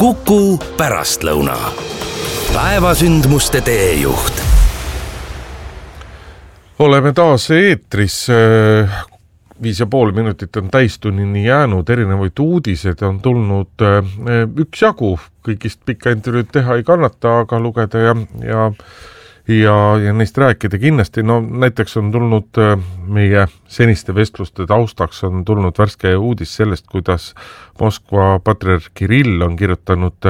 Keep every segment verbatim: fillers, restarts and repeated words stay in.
Kuku pärastlõuna. Päevasündmuste teejuht. Oleme taas eetris. Viis ja pool minutit on täistunnini jäänud, erinevaid uudised on tulnud üks jagu, kõigist pikka intervjuud teha ei kannata, aga lugeda ja, ja, ja, ja neist rääkida kindlasti. No, näiteks on tulnud meie seniste vestluste taustaks on tulnud värske uudis sellest, kuidas Moskva patriarh Kirill on kirjutanud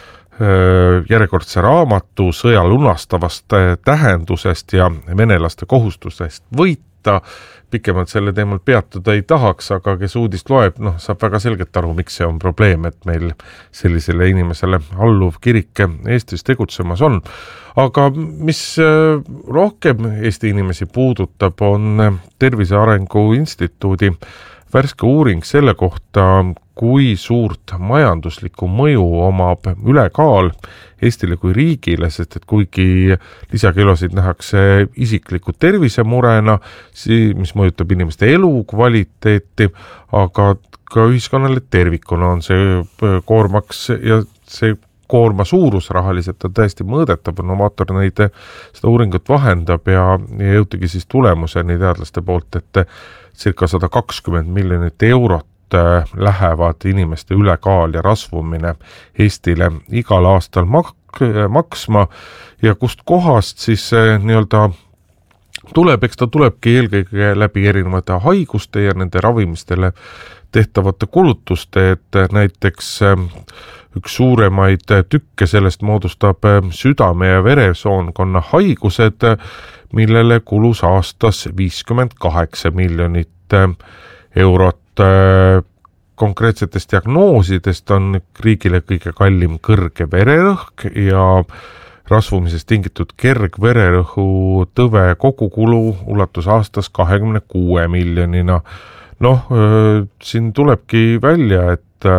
järjekordse raamatu sõja lunastavast tähendusest ja venelaste kohustusest võita. Pikemalt selle teemal peatuda ei tahaks, aga kes uudist loeb, noh, saab väga selgelt aru, miks see on probleem, et meil sellisele inimesele alluv kirik Eestis tegutsemas on. Aga mis rohkem Eesti inimesi puudutab, on Tervise Arengu Instituudi värske uuring selle kohta, kui suurt majanduslikku mõju omab ülekaal Eestile kui riigile, sest et kuigi lisakilosid nähakse isikliku tervisemurena, mis mõjutab inimeste elukvaliteeti, aga ka ühiskonnale tervikuna on see koormaks ja see koorma suurus rahaliselt on täiesti mõõdetav, Novaator neid seda uuringut vahendab ja, ja jõutigi siis tulemuseni teadlaste poolt, et circa sada kakskümmend miljonit eurot lähevad inimeste ülekaal ja rasvumine Eestile igal aastal mak- maksma ja kust kohast siis nii-öelda tuleb, eks ta tulebki eelkõige läbi erinevate haiguste ja nende ravimistele tehtavate kulutuste, et näiteks üks suuremaid tükke sellest moodustab südame- ja veresoonkonna haigused, millele kulus aastas viiskümmend kaheksa miljonit eurot. Konkreetsetest diagnoosidest on riigile kõige kallim kõrge vererõhk ja rasvumisest tingitud kergvererõhu tõve kogukulu ulatus aastas kahekümne kuue miljonina. Noh, siin tulebki välja, et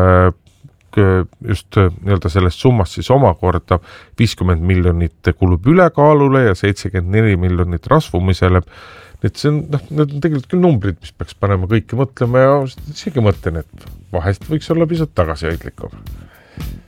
just nii-öelda sellest summast siis omakorda viiskümmend miljonit kulub ülekaalule ja seitsekümmend neli miljonit rasvumisele. Need, see on, noh, need on tegelikult küll numbrid, mis peaks panema kõike mõtlema ja isegi mõtlen, et vahest võiks olla pisut tagasihoidlikum.